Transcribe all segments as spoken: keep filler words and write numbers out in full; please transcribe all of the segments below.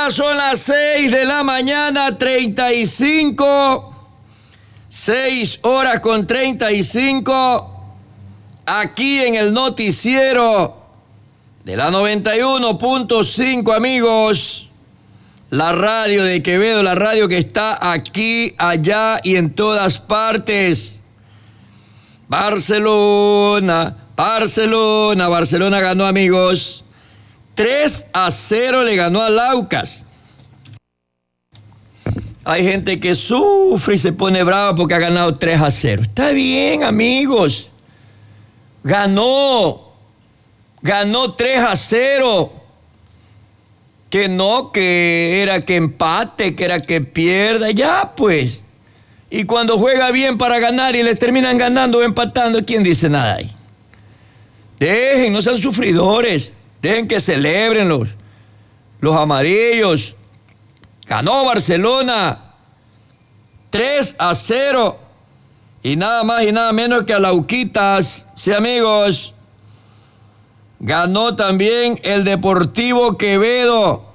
Ya son las seis de la mañana, treinta y cinco. Seis horas con treinta y cinco. Aquí en el noticiero de la noventa y uno punto cinco, amigos. La radio de Quevedo, la radio que está aquí, allá y en todas partes. Barcelona, Barcelona, Barcelona ganó, amigos. tres a cero le ganó al Aucas. Hay gente que sufre y se pone brava porque ha ganado tres a cero. Está bien, amigos. Ganó. Ganó tres a cero. Que no, que era que empate, que era que pierda. Ya, pues. Y cuando juega bien para ganar y les terminan ganando o empatando, ¿quién dice nada ahí? Dejen, no sean sufridores. Dejen que celebren los, los amarillos. Ganó Barcelona tres a cero. Y nada más y nada menos que a Lauquitas. Sí, amigos. Ganó también el Deportivo Quevedo.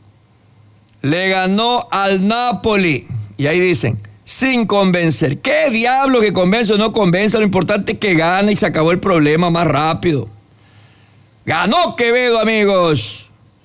Le ganó al Napoli. Y ahí dicen, sin convencer. ¿Qué diablo que convence o no convence? Lo importante es que gane y se acabó el problema más rápido. Ganó Quevedo, amigos.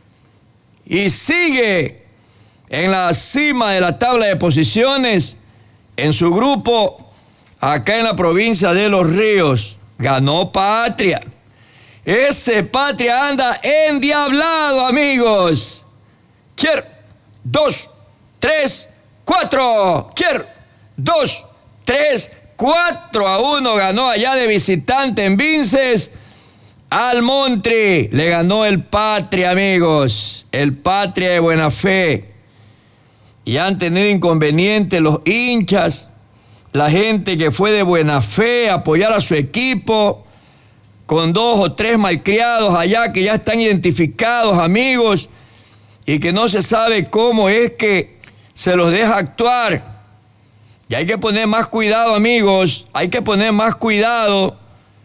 Y sigue en la cima de la tabla de posiciones en su grupo, acá en la provincia de Los Ríos. Ganó Patria. Ese Patria anda endiablado, amigos. Quier, dos, tres, cuatro. Quier, dos, tres, cuatro a uno. Ganó allá de visitante en Vinces. Al Montri le ganó el Patria, amigos. El Patria de buena fe. Y han tenido inconvenientes los hinchas, la gente que fue de buena fe a apoyar a su equipo, con dos o tres malcriados allá que ya están identificados, amigos, y que no se sabe cómo es que se los deja actuar. Y hay que poner más cuidado, amigos, hay que poner más cuidado.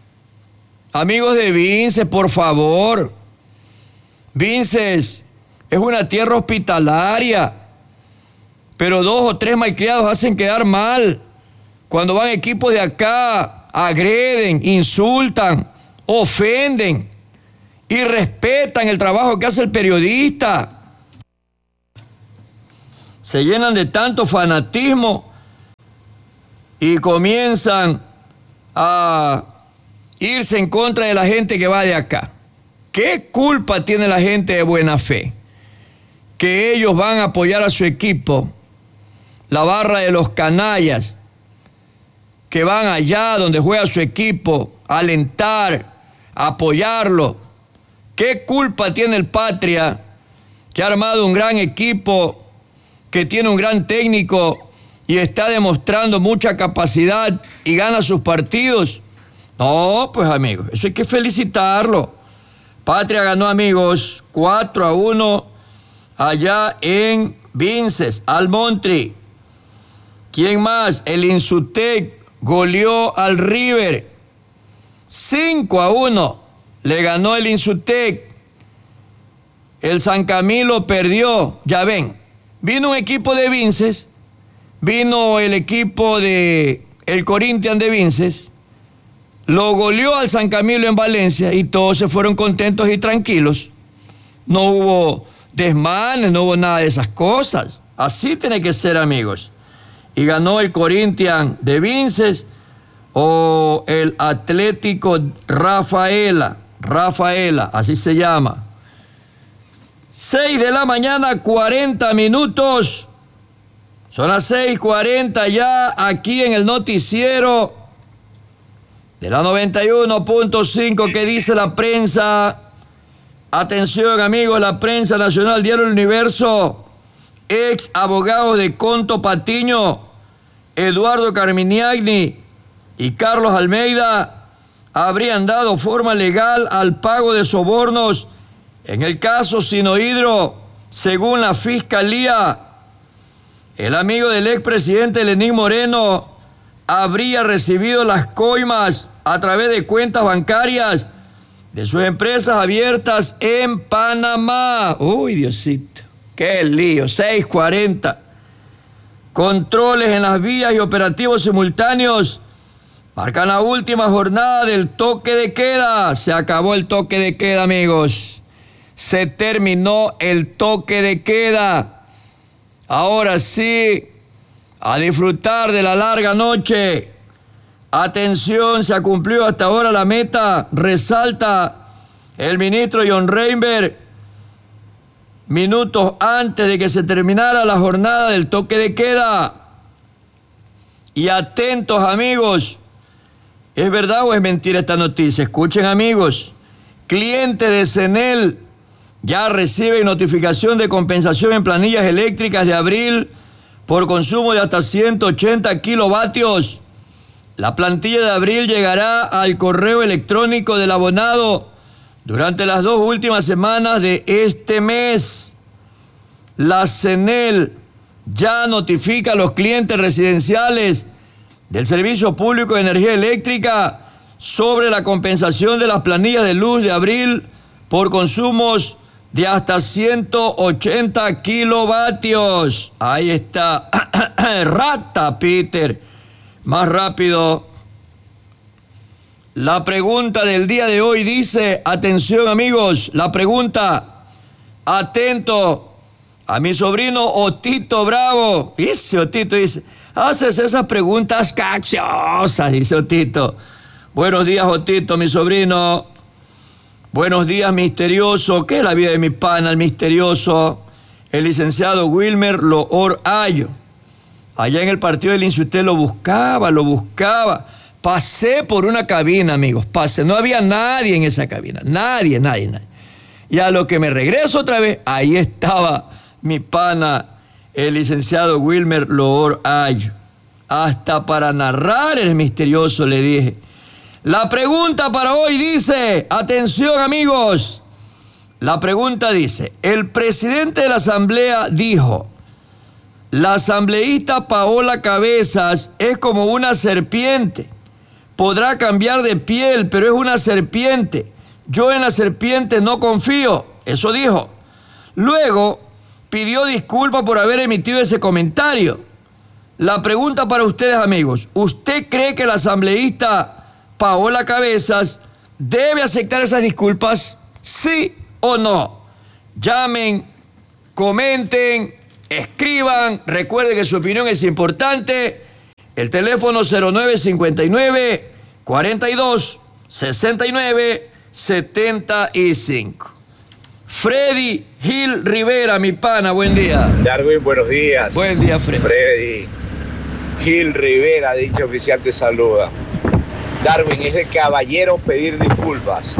Amigos de Vinces, por favor. Vinces es una tierra hospitalaria, pero dos o tres malcriados hacen quedar mal. Cuando van equipos de acá, agreden, insultan, ofenden y respetan el trabajo que hace el periodista. Se llenan de tanto fanatismo y comienzan a irse en contra de la gente que va de acá. ¿Qué culpa tiene la gente de buena fe? Que ellos van a apoyar a su equipo, la barra de los canallas, que van allá donde juega su equipo, a alentar, a apoyarlo. ¿Qué culpa tiene el Patria, que ha armado un gran equipo, que tiene un gran técnico y está demostrando mucha capacidad y gana sus partidos? No, pues amigos, eso hay que felicitarlo. Patria ganó, amigos, cuatro a uno allá en Vinces, al Montri. ¿Quién más? El Insutec goleó al River. cinco a uno le ganó el Insutec. El San Camilo perdió. Ya ven, vino un equipo de Vinces, vino el equipo de el Corinthians de Vinces, lo goleó al San Camilo en Valencia y todos se fueron contentos y tranquilos. No hubo desmanes, no hubo nada de esas cosas. Así tiene que ser, amigos. Y ganó el Corinthians de Vinces o el Atlético Rafaela. Rafaela, así se llama. seis de la mañana, cuarenta minutos. Son las seis cuarenta ya aquí en el noticiero de la noventa y uno punto cinco. ¿Qué dice la prensa? Atención, amigos, la prensa nacional, Diario El Universo. Ex abogado de Conto Patiño, Eduardo Carminiani y Carlos Almeida habrían dado forma legal al pago de sobornos en el caso Sinohidro, según la Fiscalía. El amigo del expresidente Lenín Moreno habría recibido las coimas a través de cuentas bancarias de sus empresas abiertas en Panamá. Uy, Diosito. qué lío. seis cuarenta. Controles en las vías y operativos simultáneos marcan la última jornada del toque de queda. Se acabó el toque de queda, amigos. Se terminó el toque de queda. Ahora sí, a disfrutar de la larga noche. Atención, se ha cumplido hasta ahora la meta, resalta el ministro John Reinberg, minutos antes de que se terminara la jornada del toque de queda. Y atentos, amigos, ¿es verdad o es mentira esta noticia? Escuchen, amigos, clientes de CENEL ya reciben notificación de compensación en planillas eléctricas de abril por consumo de hasta ciento ochenta kilovatios. La plantilla de abril llegará al correo electrónico del abonado durante las dos últimas semanas de este mes. La CENEL ya notifica a los clientes residenciales del Servicio Público de Energía Eléctrica sobre la compensación de las planillas de luz de abril por consumos de hasta ciento ochenta kilovatios. Ahí está. Rata, Peter. Más rápido. La pregunta del día de hoy dice, atención, amigos, la pregunta, atento, a mi sobrino Otito Bravo. Dice Otito, dice, haces esas preguntas capciosas, dice Otito. Buenos días, Otito, mi sobrino. Buenos días, misterioso. ¿Qué es la vida de mi pana, el misterioso? El licenciado Wilmer Loor Ayo. Allá en el partido del I N S S, usted lo buscaba, lo buscaba. Pasé por una cabina, amigos, pasé. No había nadie en esa cabina, nadie, nadie, nadie. Y a lo que me regreso otra vez, ahí estaba mi pana, el licenciado Wilmer Loor Ayo. Hasta para narrar el misterioso le dije. La pregunta para hoy dice, atención, amigos, la pregunta dice, el presidente de la Asamblea dijo, la asambleísta Paola Cabezas es como una serpiente. Podrá cambiar de piel, pero es una serpiente. Yo en la serpiente no confío. Eso dijo. Luego pidió disculpas por haber emitido ese comentario. La pregunta para ustedes, amigos. ¿Usted cree que la asambleísta Paola Cabezas debe aceptar esas disculpas? ¿Sí o no? Llamen, comenten, escriban, recuerden que su opinión es importante. El teléfono cero nueve cincuenta y nueve, cuarenta y dos, sesenta y nueve, setenta y cinco. Freddy Gil Rivera, mi pana, buen día. Darwin, buenos días. Buen día, Freddy. Freddy Gil Rivera, dicho oficial, te saluda. Darwin, es de caballero pedir disculpas.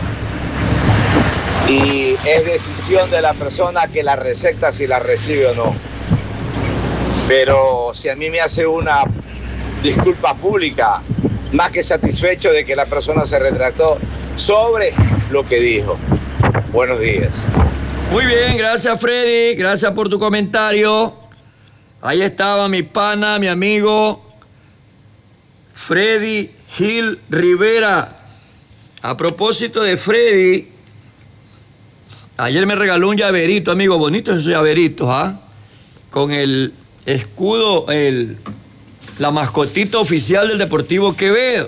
Y es decisión de la persona que la receta si la recibe o no. Pero si a mí me hace una disculpa pública, más que satisfecho de que la persona se retractó sobre lo que dijo. Buenos días. Muy bien, gracias, Freddy. Gracias por tu comentario. Ahí estaba mi pana, mi amigo Freddy Gil Rivera. A propósito de Freddy, ayer me regaló un llaverito, amigo, bonito esos llaveritos, ¿ah? Con el escudo, el, la mascotita oficial del Deportivo Quevedo.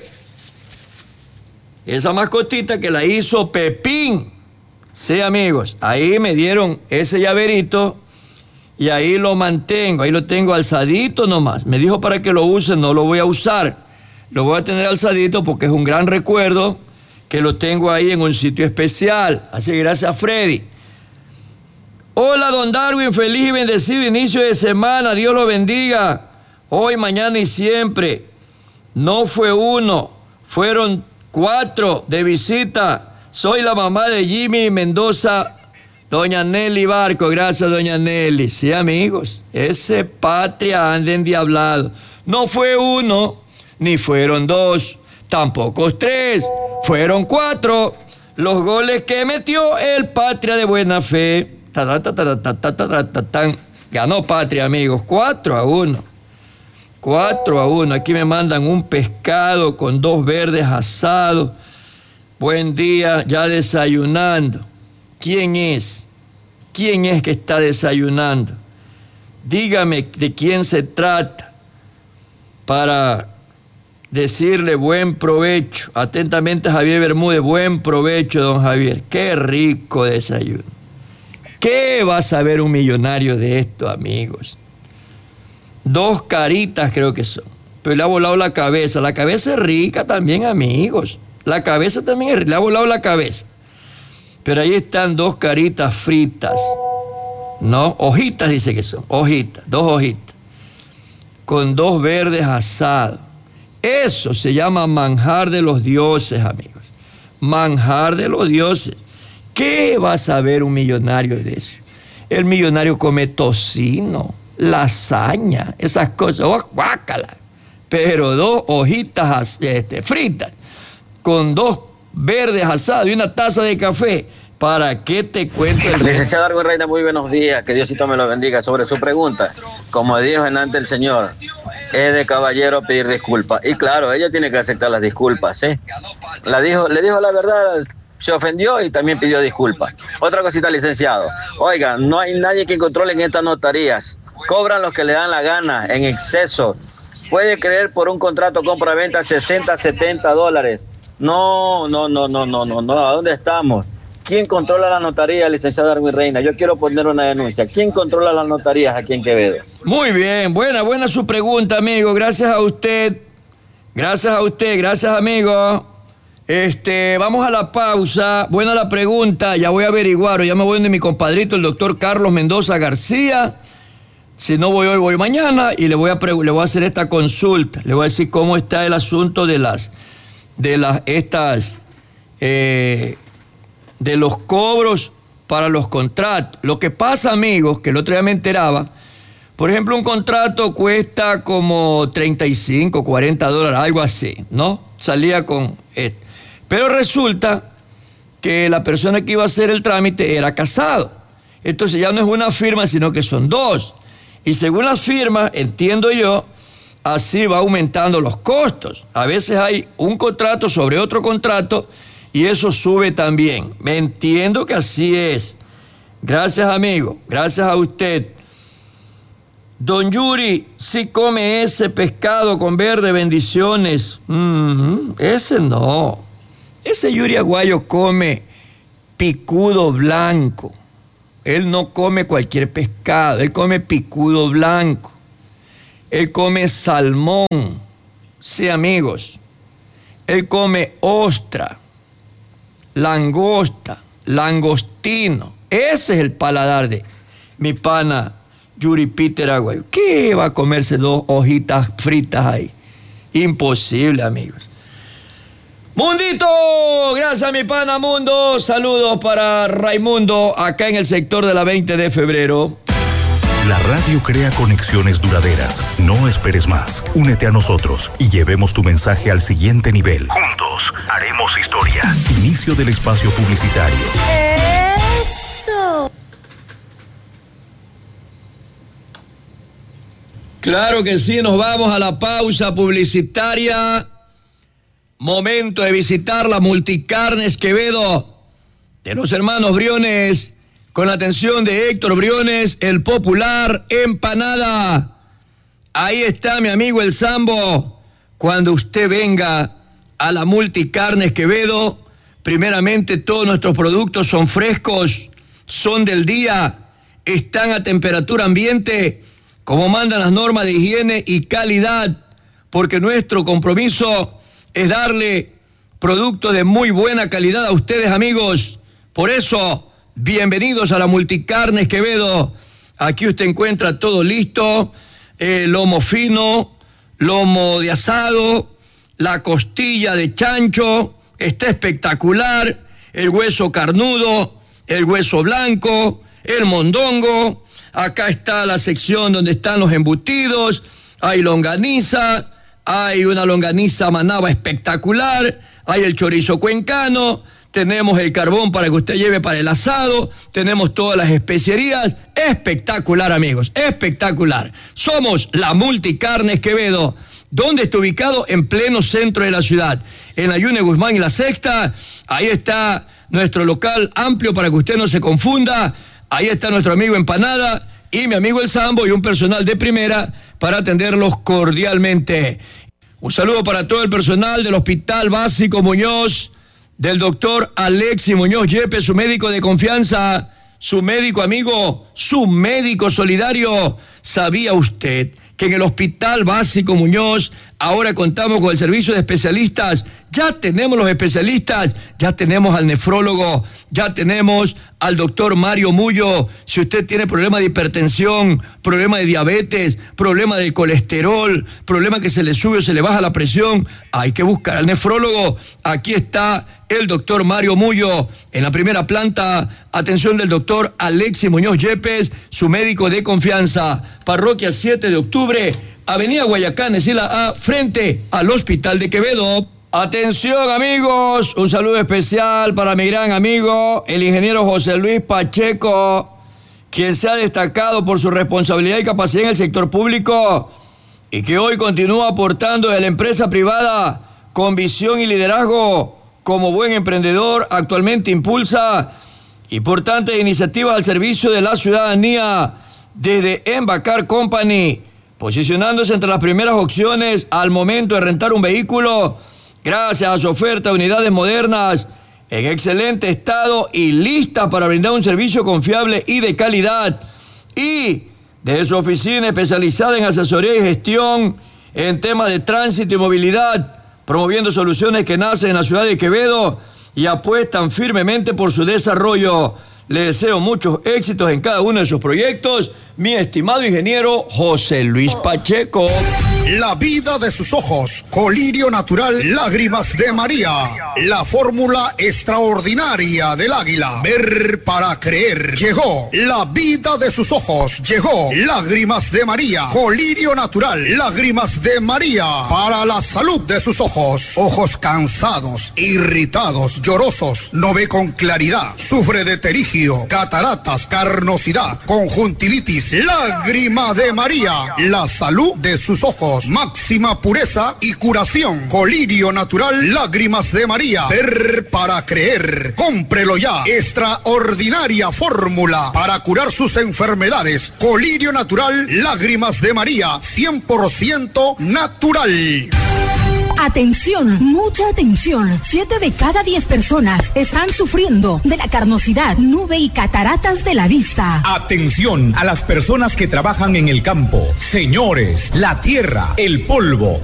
Esa mascotita que la hizo Pepín. Sí, amigos, ahí me dieron ese llaverito y ahí lo mantengo, ahí lo tengo alzadito nomás. Me dijo para que lo use, no lo voy a usar. Lo voy a tener alzadito porque es un gran recuerdo que lo tengo ahí en un sitio especial. Así que gracias, Freddy. Hola, don Darwin, feliz y bendecido inicio de semana, Dios lo bendiga. Hoy, mañana y siempre. No fue uno, fueron cuatro de visita. Soy la mamá de Jimmy Mendoza, doña Nelly Barco. Gracias, doña Nelly. Sí, amigos, ese patria anda endiablado. No fue uno, ni fueron dos, tampoco tres, fueron cuatro. Los goles que metió el patria de buena fe. Ganó Patria, amigos, cuatro a uno. cuatro a uno. Aquí me mandan un pescado con dos verdes asados. Buen día, ya desayunando. ¿Quién es? ¿Quién es que está desayunando? Dígame de quién se trata para decirle buen provecho. Atentamente, Javier Bermúdez, buen provecho, don Javier. Qué rico desayuno. ¿Qué va a saber un millonario de esto, amigos? Dos caritas creo que son, pero le ha volado la cabeza. La cabeza es rica también, amigos. La cabeza también es rica, le ha volado la cabeza. Pero ahí están dos caritas fritas, ¿no? Hojitas dice que son, hojitas, dos hojitas, con dos verdes asados. Eso se llama manjar de los dioses, amigos. Manjar de los dioses. ¿Qué va a saber un millonario de eso? El millonario come tocino, lasaña, esas cosas, guácala. Pero dos hojitas este, fritas, con dos verdes asados y una taza de café. ¿Para qué te cuento el resto? Licenciado Darwin Reina, muy buenos días. Que Diosito me lo bendiga. Sobre su pregunta, como dijo antes el señor, es de caballero pedir disculpas. Y claro, ella tiene que aceptar las disculpas, ¿eh? La dijo, le dijo la verdad, se ofendió y también pidió disculpas. Otra cosita, licenciado. Oiga, no hay nadie que controle en estas notarías. Cobran los que le dan la gana, en exceso. Puede creer por un contrato compra-venta sesenta, setenta dólares. No, no, no, no, no, no, no. ¿A dónde estamos? ¿Quién controla la notaría, licenciado Darwin Reina? Yo quiero poner una denuncia. ¿Quién controla las notarías aquí en Quevedo? Muy bien, buena, buena su pregunta, amigo. Gracias a usted. Gracias a usted, gracias, amigo. Este, vamos a la pausa. Buena la pregunta, ya voy a averiguar. Ya me voy de mi compadrito, el doctor Carlos Mendoza García. Si no voy hoy, voy mañana y le voy a, le voy a hacer esta consulta. Le voy a decir cómo está el asunto de las, de las, estas... Eh, de los cobros para los contratos. Lo que pasa, amigos, que el otro día me enteraba, por ejemplo, un contrato cuesta como treinta y cinco, cuarenta dólares, algo así, ¿no? Salía con esto. Pero resulta que la persona que iba a hacer el trámite era casado. Entonces ya no es una firma, sino que son dos. Y según las firmas, entiendo yo, así va aumentando los costos. A veces hay un contrato sobre otro contrato y eso sube también. Me entiendo que así es. Gracias, amigo. Gracias a usted. Don Yuri, sí come ese pescado con verde, bendiciones. Mm, ese no. Ese Yuri Aguayo come picudo blanco. Él no come cualquier pescado. Él come picudo blanco. Él come salmón. Sí, amigos. Él come ostra, langosta, langostino. Ese es el paladar de mi pana Yuri Peter Aguayo. ¿Qué va a comerse dos hojitas fritas ahí? Imposible, amigos. Mundito, gracias a mi pana Mundo. Saludos para Raimundo, acá en el sector de la veinte de febrero. La radio crea conexiones duraderas. No esperes más. Únete a nosotros y llevemos tu mensaje al siguiente nivel. Juntos haremos historia. Inicio del espacio publicitario. Eso. Claro que sí, nos vamos a la pausa publicitaria. Momento de visitar la Multicarnes Quevedo de los hermanos Briones, con la atención de Héctor Briones, el popular empanada. Ahí está mi amigo el Sambo. Cuando usted venga a la Multicarnes Quevedo, primeramente todos nuestros productos son frescos, son del día, están a temperatura ambiente, como mandan las normas de higiene y calidad, porque nuestro compromiso es darle productos de muy buena calidad a ustedes, amigos. Por eso, bienvenidos a la Multicarnes Quevedo. Aquí usted encuentra todo listo, eh, lomo fino, lomo de asado, la costilla de chancho, está espectacular, el hueso carnudo, el hueso blanco, el mondongo. Acá está la sección donde están los embutidos, hay longaniza, hay una longaniza manaba espectacular, hay el chorizo cuencano, tenemos el carbón para que usted lleve para el asado, tenemos todas las especierías. Espectacular, amigos, espectacular. Somos la Multicarnes Quevedo. ¿Dónde está ubicado? En pleno centro de la ciudad, en la Yune Guzmán y la Sexta. Ahí está nuestro local amplio para que usted no se confunda. Ahí está nuestro amigo Empanada y mi amigo El Sambo y un personal de primera para atenderlos cordialmente. Un saludo para todo el personal del Hospital Básico Muñoz, del doctor Alexis Muñoz Yepes, su médico de confianza, su médico amigo, su médico solidario. ¿Sabía usted que en el Hospital Básico Muñoz ahora contamos con el servicio de especialistas? Ya tenemos los especialistas, ya tenemos al nefrólogo, ya tenemos al doctor Mario Mullo. Si usted tiene problema de hipertensión, problema de diabetes, problema de colesterol, problema que se le sube o se le baja la presión, hay que buscar al nefrólogo. Aquí está el doctor Mario Mullo en la primera planta. Atención del doctor Alexis Muñoz Yepes, su médico de confianza. Parroquia siete de octubre, Avenida Guayacán, Esila A, frente al Hospital de Quevedo. Atención, amigos, un saludo especial para mi gran amigo, el ingeniero José Luis Pacheco, quien se ha destacado por su responsabilidad y capacidad en el sector público y que hoy continúa aportando a la empresa privada con visión y liderazgo. Como buen emprendedor, actualmente impulsa importantes iniciativas al servicio de la ciudadanía desde Embacar Company, posicionándose entre las primeras opciones al momento de rentar un vehículo gracias a su oferta de unidades modernas en excelente estado y listas para brindar un servicio confiable y de calidad. Y desde su oficina especializada en asesoría y gestión en temas de tránsito y movilidad, promoviendo soluciones que nacen en la ciudad de Quevedo y apuestan firmemente por su desarrollo. Le deseo muchos éxitos en cada uno de sus proyectos, mi estimado ingeniero José Luis Pacheco. La vida de sus ojos, colirio natural, lágrimas de María. La fórmula extraordinaria del águila. Ver para creer. Llegó la vida de sus ojos. Llegó lágrimas de María. Colirio natural, lágrimas de María. Para la salud de sus ojos. Ojos cansados, irritados, llorosos, no ve con claridad. Sufre de terigio, cataratas, carnosidad, conjuntivitis. Lágrima de María. La salud de sus ojos. Máxima pureza y curación. Colirio natural, lágrimas de María. Ver para creer. Cómprelo ya. Extraordinaria fórmula para curar sus enfermedades. Colirio natural, lágrimas de María. cien por ciento natural. Atención, mucha atención. Siete de cada diez personas están sufriendo de la carnosidad, nube y cataratas de la vista. Atención a las personas que trabajan en el campo. Señores, la tierra, el polvo,